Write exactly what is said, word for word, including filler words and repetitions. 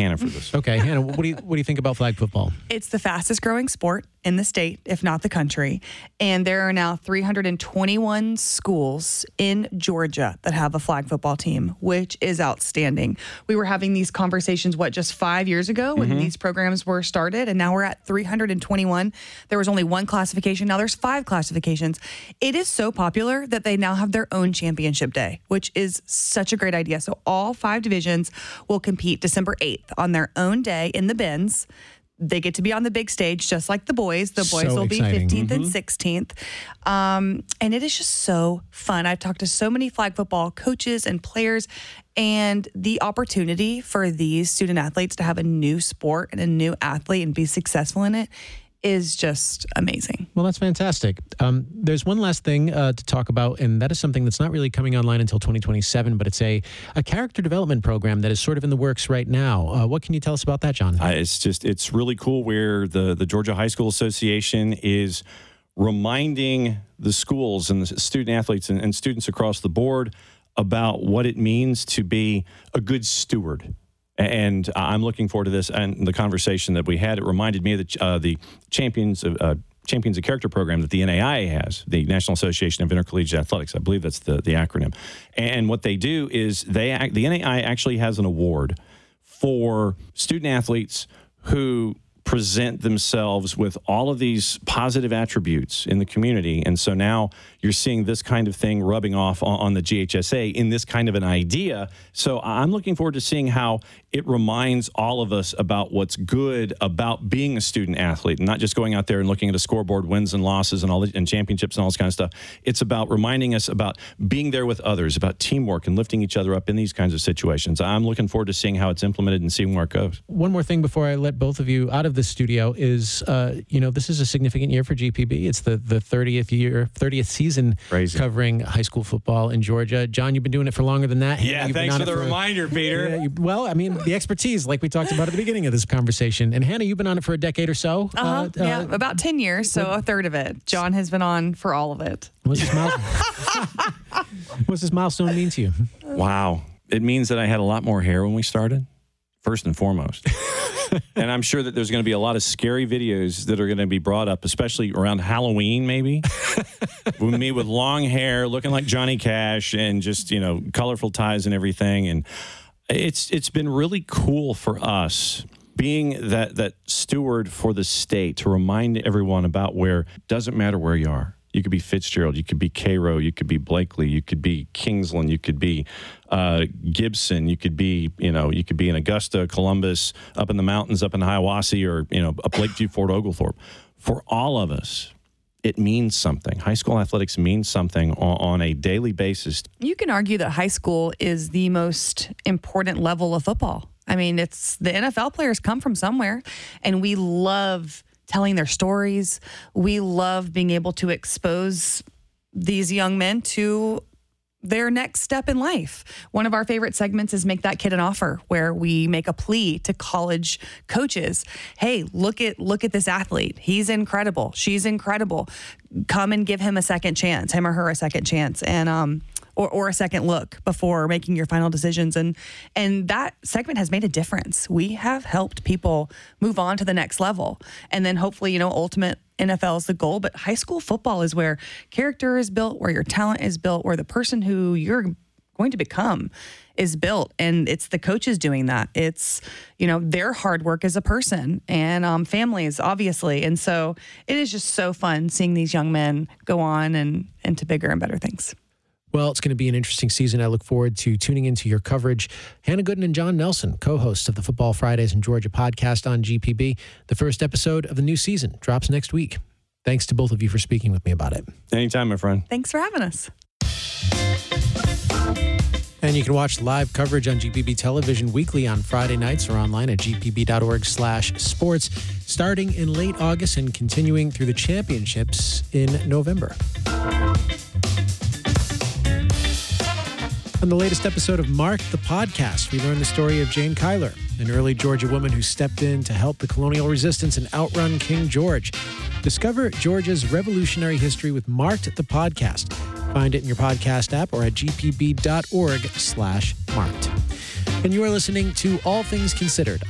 Hannah for this. Okay, Hannah, what do you what do you think about flag football? It's the fastest growing sport in the state, if not the country. And there are now three hundred twenty-one schools in Georgia that have a flag football team, which is outstanding. We were having these conversations, what, just five years ago when mm-hmm. these programs were started, and now we're at three hundred twenty-one. There was only one classification. Now there's five classifications. It is so popular that they now have their own championship day, which is such a great idea. So all five divisions will compete December eighth on their own day in the bins. They get to be on the big stage, just like the boys. The boys so will exciting. be fifteenth Mm-hmm. and sixteenth. Um, and it is just so fun. I've talked to so many flag football coaches and players, and the opportunity for these student athletes to have a new sport and a new athlete and be successful in it is just amazing. Well, that's fantastic. Um, there's one last thing uh, to talk about, and that is something that's not really coming online until twenty twenty-seven, but it's a, a character development program that is sort of in the works right now. Uh, what can you tell us about that, John? Uh, it's just, it's really cool where the, the Georgia High School Association is reminding the schools and the student athletes and, and students across the board about what it means to be a good steward. And I'm looking forward to this and the conversation that we had. It reminded me of the, uh, the Champions of uh, Champions of Character program that the N A I A has, the National Association of Intercollegiate Athletics. I believe that's the, the acronym. And what they do is they act, the N A I A actually has an award for student athletes who present themselves with all of these positive attributes in the community. And so now you're seeing this kind of thing rubbing off on, on the G H S A in this kind of an idea. So I'm looking forward to seeing how it reminds all of us about what's good about being a student athlete and not just going out there and looking at a scoreboard, wins and losses and all the, and championships and all this kind of stuff. It's about reminding us about being there with others, about teamwork and lifting each other up in these kinds of situations. I'm looking forward to seeing how it's implemented and seeing where it goes. One more thing before I let both of you out of the studio is, uh, you know, this is a significant year for G P B. It's the, the thirtieth year, thirtieth season Crazy. Covering high school football in Georgia. John, you've been doing it for longer than that. Yeah, You've thanks been for on the it reminder, Peter. Yeah, you, well, I mean, the expertise, like we talked about at the beginning of this conversation. And Hannah, you've been on it for a decade or so. Uh-huh. Uh, yeah, uh, about ten years, so a third of it. John has been on for all of it. What's this, milestone? What's this milestone mean to you? Wow. It means that I had a lot more hair when we started, first and foremost. And I'm sure that there's going to be a lot of scary videos that are going to be brought up, especially around Halloween, maybe. With me with long hair, looking like Johnny Cash, and just, you know, colorful ties and everything. And it's it's been really cool for us being that that steward for the state to remind everyone about where it doesn't matter where you are. You could be Fitzgerald, you could be Cairo, you could be Blakely, you could be Kingsland, you could be uh, Gibson, you could be, you know, you could be in Augusta, Columbus, up in the mountains, up in Hiawassee, or, you know, up Lakeview, Fort Oglethorpe. For all of us, it means something. High school athletics means something on, on a daily basis. You can argue that high school is the most important level of football. I mean, it's the N F L players come from somewhere, and we love telling their stories. We love being able to expose these young men to their next step in life. One of our favorite segments is Make That Kid an Offer, where we make a plea to college coaches. Hey, look at look at this athlete. He's incredible. She's incredible. Come and give him a second chance, him or her a second chance. And um Or, or a second look before making your final decisions. And and that segment has made a difference. We have helped people move on to the next level. And then hopefully, you know, ultimate N F L is the goal. But high school football is where character is built, where your talent is built, where the person who you're going to become is built. And it's the coaches doing that. It's, you know, their hard work as a person, and um, families, obviously. And so it is just so fun seeing these young men go on and into bigger and better things. Well, it's going to be an interesting season. I look forward to tuning into your coverage. Hannah Gooden and John Nelson, co-hosts of the Football Fridays in Georgia podcast on G P B. The first episode of the new season drops next week. Thanks to both of you for speaking with me about it. Anytime, my friend. Thanks for having us. And you can watch live coverage on G P B television weekly on Friday nights or online at g p b dot org slash sports, starting in late August and continuing through the championships in November. On the latest episode of Mark, the podcast, we learn the story of Jane Kyler, an early Georgia woman who stepped in to help the colonial resistance and outrun King George. Discover Georgia's revolutionary history with Marked, the podcast. Find it in your podcast app or at g p b dot org slash marked. And you are listening to All Things Considered